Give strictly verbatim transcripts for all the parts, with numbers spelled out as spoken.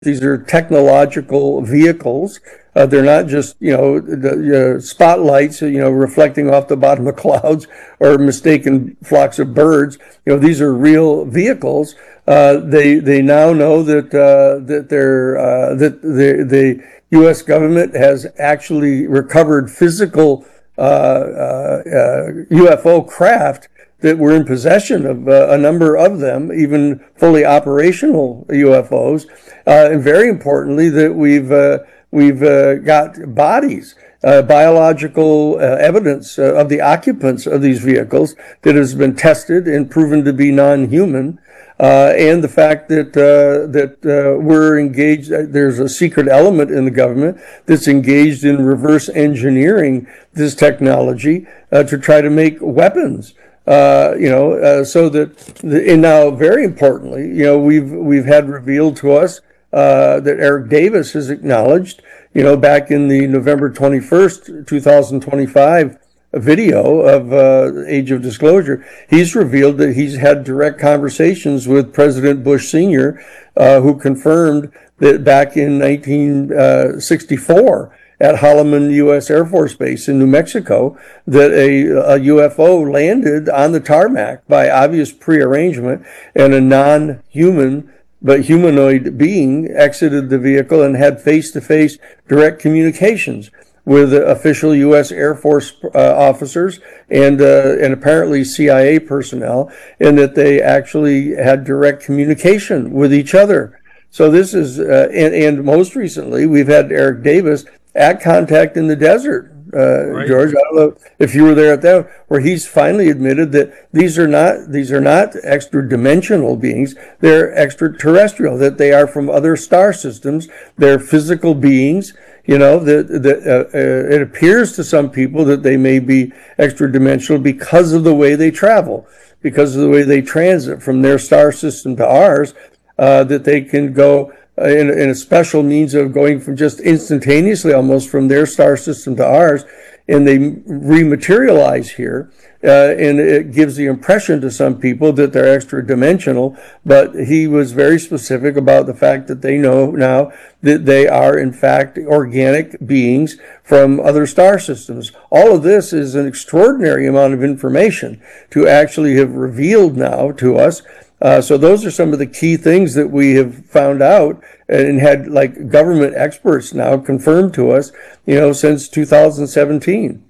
These are technological vehicles. Uh, they're not just, you know, the uh, spotlights, you know, reflecting off the bottom of clouds or mistaken flocks of birds. You know, these are real vehicles. Uh, they they now know that uh, that they're uh, that the the U S government has actually recovered physical uh, uh, uh, U F O craft that were in possession of uh, a number of them, even fully operational U F Os, uh, and very importantly, that we've uh, we've uh, got bodies, uh, biological uh, evidence uh, of the occupants of these vehicles that has been tested and proven to be non-human, uh, and the fact that uh, that uh, we're engaged. Uh, there's a secret element in the government that's engaged in reverse engineering this technology uh, to try to make weapons. Uh, you know, uh, so that, the, and now very importantly, you know, we've we've had revealed to us uh, that Eric Davis has acknowledged, you know, back in the November twenty-first, two thousand twenty-five video of uh, Age of Disclosure, he's revealed that he's had direct conversations with President Bush Senior, uh, who confirmed that back in nineteen sixty-four. At Holloman U S Air Force Base in New Mexico, that a, a U F O landed on the tarmac by obvious prearrangement, and a non-human but humanoid being exited the vehicle and had face-to-face direct communications with official U S Air Force uh, officers and uh, and apparently C I A personnel, and that they actually had direct communication with each other. So this is, uh, and, and most recently, we've had Eric Davis at Contact in the Desert, uh, right. George. I don't know if you were there at that, where he's finally admitted that these are not these are not extra-dimensional beings; they're extraterrestrial. That they are from other star systems. They're physical beings. You know, that that uh, uh, it appears to some people that they may be extra-dimensional because of the way they travel, because of the way they transit from their star system to ours. Uh, that they can go. In, in a special means of going from just instantaneously almost from their star system to ours, and they rematerialize here, uh, and it gives the impression to some people that they're extra dimensional, but he was very specific about the fact that they know now that they are in fact organic beings from other star systems. All of this is an extraordinary amount of information to actually have revealed now to us. Uh, so those are some of the key things that we have found out and had like government experts now confirmed to us, you know, since two thousand seventeen.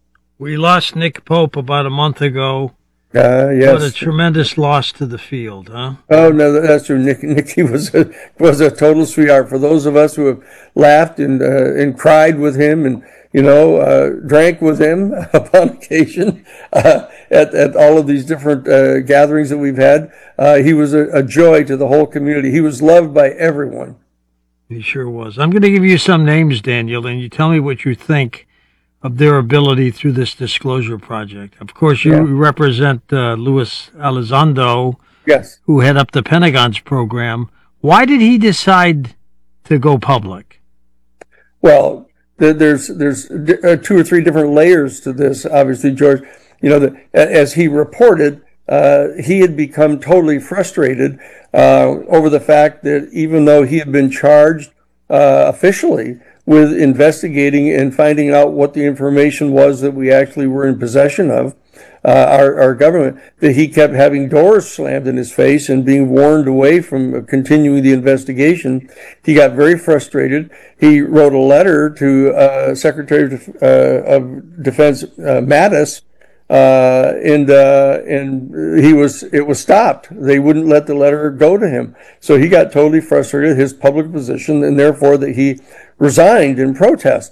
We lost Nick Pope about a month ago. Uh, yes. What a tremendous loss to the field, huh? Oh, no, that's true. Nick, Nicky was a, was a total sweetheart. For those of us who have laughed and, uh, and cried with him and, you know, uh, drank with him upon occasion uh, at, at all of these different uh, gatherings that we've had. Uh, he was a, a joy to the whole community. He was loved by everyone. He sure was. I'm going to give you some names, Daniel, and you tell me what you think of their ability through this disclosure project. Of course, you yeah. represent uh, Luis Elizondo, yes, who head up the Pentagon's program. Why did he decide to go public? Well, there's there's two or three different layers to this. Obviously, George, you know, the, as he reported, uh, he had become totally frustrated uh, over the fact that even though he had been charged uh, officially with investigating and finding out what the information was that we actually were in possession of, uh, our, our government, that he kept having doors slammed in his face and being warned away from continuing the investigation. He got very frustrated. He wrote a letter to uh, Secretary of, uh, of Defense uh, Mattis, uh, and uh, and he was it was stopped. They wouldn't let the letter go to him, so he got totally frustrated. His public position, and therefore that he resigned in protest.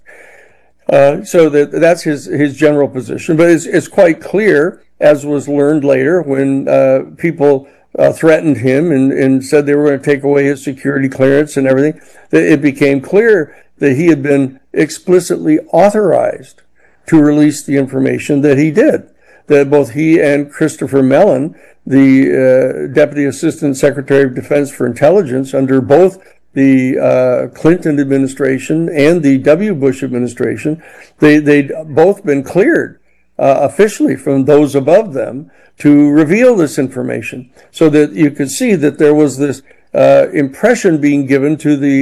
Uh, so that that's his his general position, but it's it's quite clear, as was learned later when uh, people uh, threatened him and, and said they were going to take away his security clearance and everything, that it became clear that he had been explicitly authorized to release the information that he did. That both he and Christopher Mellon, the uh, Deputy Assistant Secretary of Defense for Intelligence under both the uh, Clinton administration and the W. Bush administration, they, they'd both been cleared uh, officially from those above them to reveal this information, so that you could see that there was this uh, impression being given to the